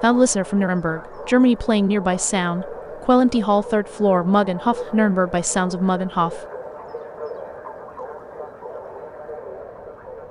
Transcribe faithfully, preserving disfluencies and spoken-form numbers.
Found listener from Nuremberg, Germany playing nearby sound. Quellenti Hall third floor Mug and Huff, Nuremberg by sounds of Mug and Huff.